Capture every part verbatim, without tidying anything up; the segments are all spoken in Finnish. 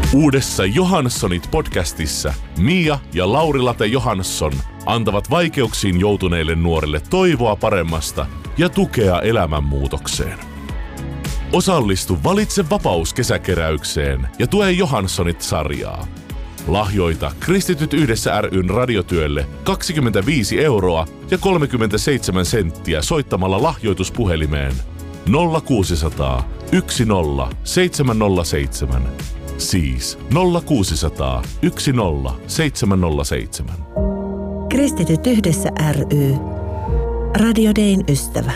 Uudessa Johanssonit podcastissa Mia ja Lauri-Late Johansson antavat vaikeuksiin joutuneille nuorille toivoa paremmasta ja tukea elämänmuutokseen. Osallistu Valitse vapaus -kesäkeräykseen ja tue Johanssonit-sarjaa. Lahjoita Kristityt yhdessä ry:n radiotyölle kaksikymmentäviisi euroa ja kolmekymmentäseitsemän senttiä soittamalla lahjoituspuhelimeen nolla kuusisataa yksi nolla seitsemän nolla seitsemän. Siis nolla kuusisataa yksi nolla seitsemän nolla seitsemän. Kristityt yhdessä ry. Radio Dayn ystävä.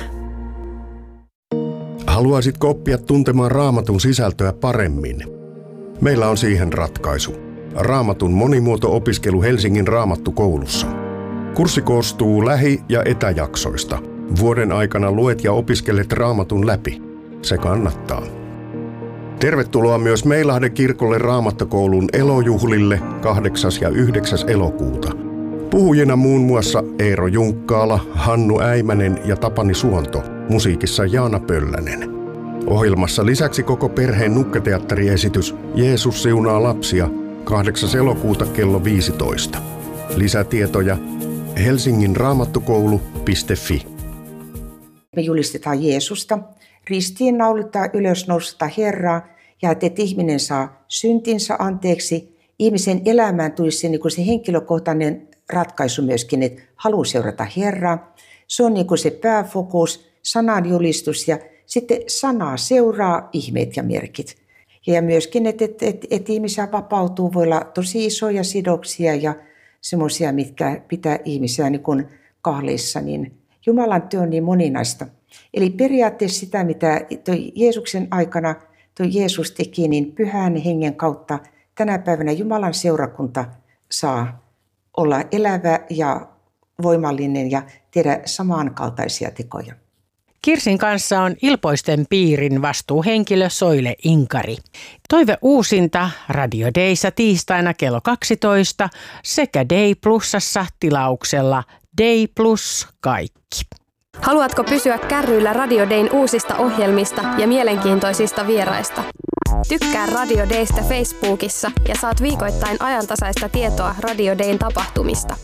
Haluaisitko oppia tuntemaan Raamatun sisältöä paremmin? Meillä on siihen ratkaisu. Raamatun monimuoto-opiskelu Helsingin Raamattukoulussa. Kurssi koostuu lähi- ja etäjaksoista. Vuoden aikana luet ja opiskelet Raamatun läpi. Se kannattaa. Tervetuloa myös Meilahden kirkolle Raamattokoulun elojuhlille kahdeksas ja yhdeksäs elokuuta. Puhujina muun muassa Eero Junkkaala, Hannu Äimänen ja Tapani Suonto, musiikissa Jaana Pöllänen. Ohjelmassa lisäksi koko perheen nukketeatteriesitys Jeesus siunaa lapsia kahdeksas elokuuta kello viisitoista. Lisätietoja helsingin raamattokoulu piste fi. Me julistetaan Jeesusta, ristiinnaulittaa ylösnousta Herraa ja että ihminen saa syntinsä anteeksi. Ihmisen elämään tulisi niin kuin se henkilökohtainen ratkaisu myöskin, että haluaa seurata Herraa. Se on niin kuin se pääfokus, sanan julistus ja sitten sanaa seuraa ihmeet ja merkit. Ja myöskin, että, että, että, että ihmisiä vapautuu, voi olla tosi isoja sidoksia ja semmoisia, mitkä pitää ihmisiä niin kuin kahleissa, niin Jumalan työ on niin moninaista. Eli periaatteessa sitä, mitä toi Jeesuksen aikana toi Jeesus teki, niin pyhän hengen kautta tänä päivänä Jumalan seurakunta saa olla elävä ja voimallinen ja tehdä samankaltaisia tekoja. Kirsin kanssa on Ilpoisten piirin vastuuhenkilö Soile Inkari. Toive uusinta Radio Dayssa tiistaina kello kaksitoista sekä Day Plusassa tilauksella Day Plus kaikki. Haluatko pysyä kärryillä Radio Dayn uusista ohjelmista ja mielenkiintoisista vieraista? Tykkää Radio Daystä Facebookissa ja saat viikoittain ajantasaista tietoa Radio Dayn tapahtumista.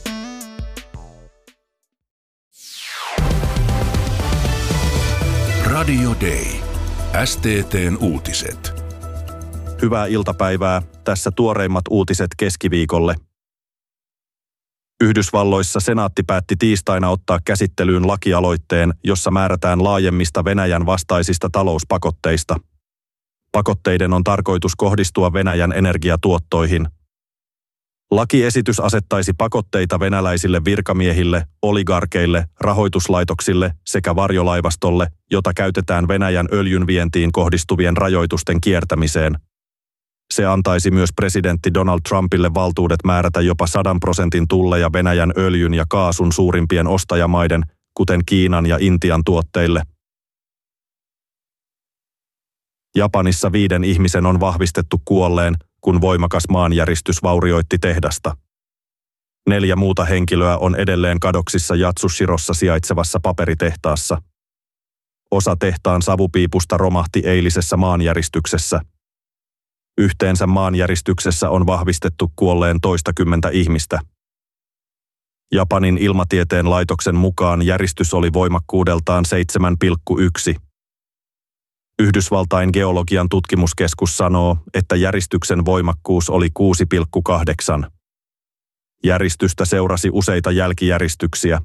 Radio Day. S T T:n uutiset. Hyvää iltapäivää. Tässä tuoreimmat uutiset keskiviikolle. Yhdysvalloissa senaatti päätti tiistaina ottaa käsittelyyn lakialoitteen, jossa määrätään laajemmista Venäjän vastaisista talouspakotteista. Pakotteiden on tarkoitus kohdistua Venäjän energiatuottoihin. Lakiesitys asettaisi pakotteita venäläisille virkamiehille, oligarkeille, rahoituslaitoksille sekä varjolaivastolle, jota käytetään Venäjän öljyn vientiin kohdistuvien rajoitusten kiertämiseen. Se antaisi myös presidentti Donald Trumpille valtuudet määrätä jopa sadan prosentin tulleja Venäjän öljyn ja kaasun suurimpien ostajamaiden, kuten Kiinan ja Intian tuotteille. Japanissa viiden ihmisen on vahvistettu kuolleen, kun voimakas maanjäristys vaurioitti tehdasta. Neljä muuta henkilöä on edelleen kadoksissa Yatsushirossa sijaitsevassa paperitehtaassa. Osa tehtaan savupiipusta romahti eilisessä maanjäristyksessä. Yhteensä maanjäristyksessä on vahvistettu kuolleen toistakymmentä ihmistä. Japanin ilmatieteen laitoksen mukaan järistys oli voimakkuudeltaan seitsemän pilkku yksi. Yhdysvaltain geologian tutkimuskeskus sanoo, että järistyksen voimakkuus oli kuusi pilkku kahdeksan. Järistystä seurasi useita jälkijäristyksiä.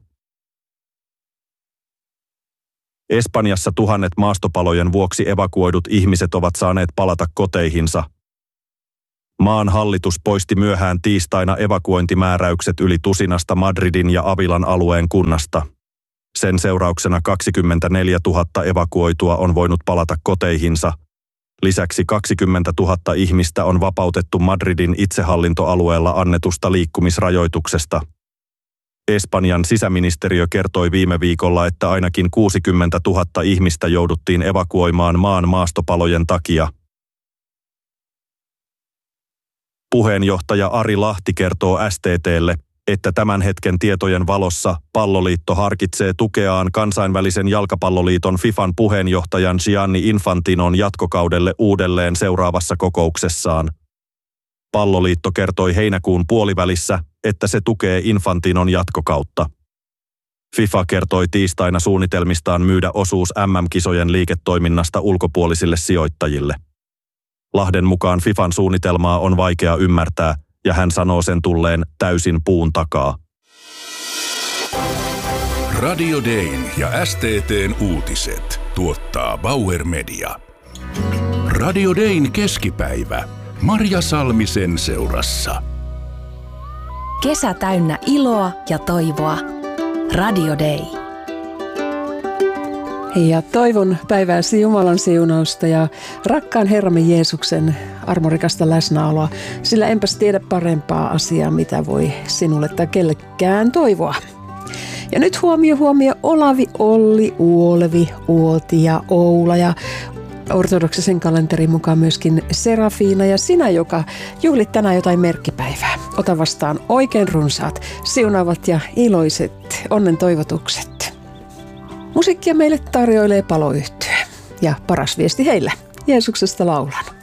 Espanjassa tuhannet maastopalojen vuoksi evakuoidut ihmiset ovat saaneet palata koteihinsa. Maan hallitus poisti myöhään tiistaina evakuointimääräykset yli tusinasta Madridin ja Avilan alueen kunnasta. Sen seurauksena kaksikymmentäneljätuhatta evakuoitua on voinut palata koteihinsa. Lisäksi kaksikymmentätuhatta ihmistä on vapautettu Madridin itsehallintoalueella annetusta liikkumisrajoituksesta. Espanjan sisäministeriö kertoi viime viikolla, että ainakin kuusikymmentätuhatta ihmistä jouduttiin evakuoimaan maan maastopalojen takia. Puheenjohtaja Ari Lahti kertoo S T T:lle, että tämän hetken tietojen valossa Palloliitto harkitsee tukeaan kansainvälisen jalkapalloliiton FIFAn puheenjohtajan Gianni Infantinon jatkokaudelle uudelleen seuraavassa kokouksessaan. Palloliitto kertoi heinäkuun puolivälissä, että se tukee Infantinon jatkokautta. FIFA kertoi tiistaina suunnitelmistaan myydä osuus M M-kisojen liiketoiminnasta ulkopuolisille sijoittajille. Lahden mukaan FIFAn suunnitelmaa on vaikea ymmärtää ja hän sanoo sen tulleen täysin puun takaa. Radio Dayn ja S T T:n uutiset tuottaa Bauer Media. Radio Dayn keskipäivä. Marja Salmisen seurassa. Kesä täynnä iloa ja toivoa. Radio Day. Ja toivon päiväsi Jumalan siunausta ja rakkaan Herramme Jeesuksen armorikasta läsnäoloa, sillä enpäs tiedä parempaa asiaa, mitä voi sinulle tai kellekään toivoa. Ja nyt huomio, huomio, Olavi, Olli, Uolevi, Uoti ja Oula ja ortodoksisen kalenterin mukaan myöskin Serafiina ja sinä, joka juhlit tänään jotain merkkipäivää. Ota vastaan oikein runsaat, siunaavat ja iloiset onnen toivotukset. Musiikkia meille tarjoilee Paloyhtye ja paras viesti heillä. Jeesuksesta laulan.